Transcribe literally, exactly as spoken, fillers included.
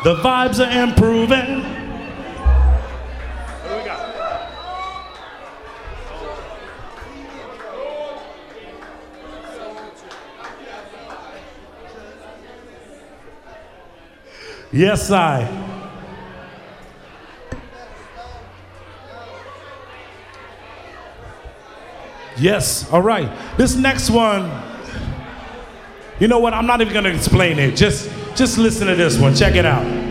The vibes are improving. What do we got? Yes, I. Yes, all right. This next one, you know what? I'm not even gonna explain it. Just, just listen to this one. Check it out.